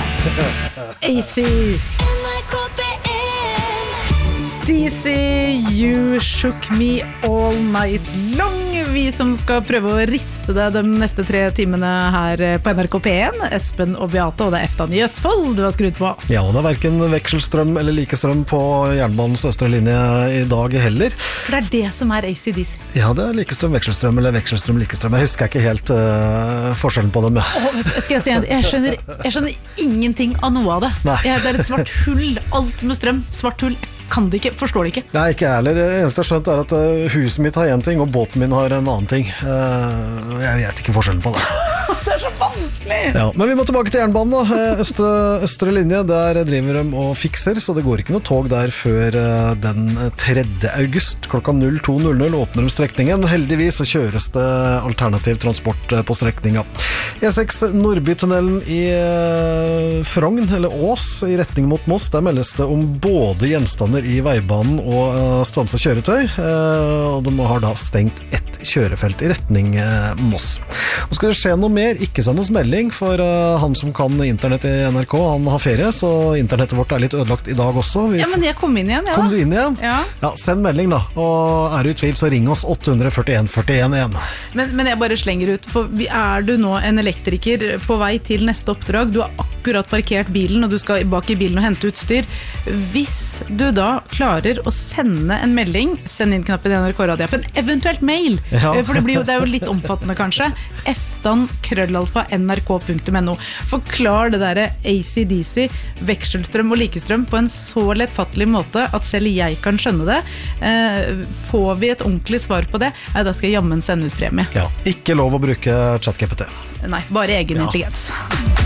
AC DC, you shook me all night long. Vi som skal prøve å riste deg de neste 3 timene her på NRK P1. Espen og Beate, og det Eftan I Østfold du har skrudd på. Ja, og det hverken vekselstrøm eller likestrøm på jernbanens østre linje I dag heller. For det det som AC/DC. Ja, det likestrøm, vekselstrøm eller vekselstrøm, likestrøm. Jeg husker ikke helt forskjellen på dem. Skal jeg si at jeg skjønner ingenting av noe av det. Det et svart hull, alt med strøm, svart hull. Kan det ikke, forstår det ikke. Nei, ikke jeg heller. Det eneste jeg har skjønt at huset mitt har en ting, og båten min har en annen ting. Jeg vet ikke forskjellen på det. Det så vanskelig! Ja, men vi må tilbake til jernbanen da. Østre linje, der driver de og fikser, så det går ikke noe tog der før den 3. august. Klokka 02.00 åpner de strekningen. Heldigvis så kjøres det alternativ transport på strekningen. E6 Nordbytunnelen I Frogn, eller Ås, I retning mot Moss, der meldes det om både gjenstander I veibanen og stanset kjøretøy, og de har da stengt ett kjørefelt I retning Moss. Og skal det skje noe mer, ikke send oss melding, for han som kan internett I NRK, han har ferie, så internettet vårt litt ødelagt I dag også. Ja, men jeg kom inn igjen, ja. Kom du inn igjen? Ja. Ja, send melding da, og du I tvil, så ring oss 841 41 1. Men jeg bare slenger ut, for du nå en elektriker på vei til neste oppdrag, du har akkurat parkert bilen, og du skal bak I bilen og hente utstyr. Hvis du da klarer å sende en melding, send inn knappen I NRK radioappen, eventuelt mail, for det er jo litt omfattende kanskje, eftan@nrk.no. Forklar det der AC/DC, vekselstrøm og likestrøm på en så lettfattelig måte at selv jeg kan skjønne det. Får vi et ordentlig svar på det, da skal jeg jammen sende ut premie. Ja, ikke lov å bruke ChatGPT. Nei, bare egen intelligens.